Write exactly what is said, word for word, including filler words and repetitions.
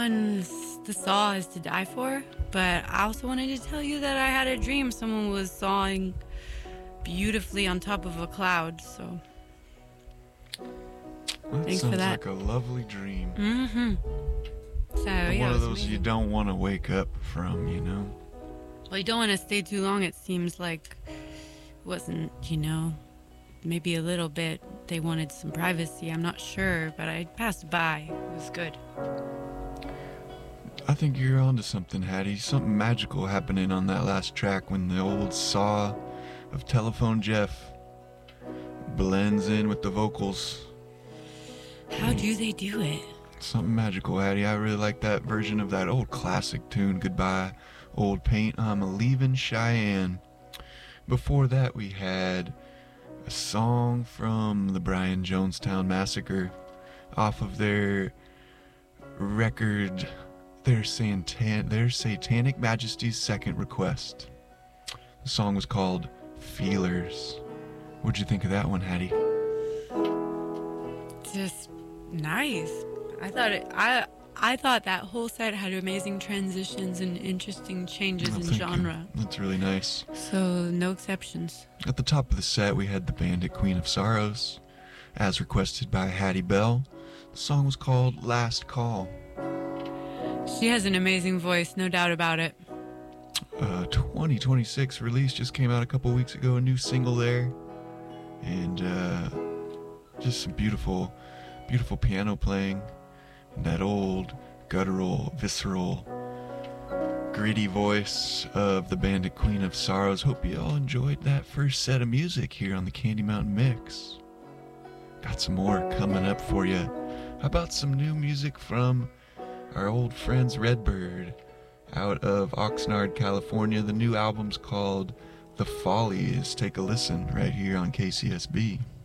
And the saw is to die for, but I also wanted to tell you that I had a dream someone was sawing beautifully on top of a cloud, so that thanks sounds for that. like a lovely dream. Mm-hmm. So, yeah, One it of was those you amazing. don't want to wake up from, you know? Well, you don't want to stay too long. It seems like it wasn't, you know, maybe a little bit. They wanted some privacy. I'm not sure, but I passed by. It was good. I think you're onto something, Hattie. Something magical happening on that last track when the old saw of Telephone Jeff blends in with the vocals. How do they do it? Something magical, Hattie. I really like that version of that old classic tune, Goodbye, Old Paint, I'm a Leavin' Cheyenne. Before that, we had a song from the Brian Jonestown Massacre off of their record, their, Satan- their Satanic Majesty's Second Request. The song was called Feelers. What'd you think of that one, Hattie? Just nice. I thought it, I I thought that whole set had amazing transitions and interesting changes Oh, in thank genre. you. That's really nice. So no exceptions. At the top of the set, we had the Bandit Queen of Sorrows, as requested by Hattie Bell. The song was called Last Call. She has an amazing voice, no doubt about it. Uh, twenty twenty-six release just came out a couple weeks ago, a new single there. And uh, just some beautiful, beautiful piano playing. And that old, guttural, visceral, gritty voice of the Bandit Queen of Sorrows. Hope you all enjoyed that first set of music here on the Candy Mountain Mix. Got some more coming up for you. How about some new music from our old friends Redbird out of Oxnard, California? The new album's called The Follies. Take a listen right here on K C S B.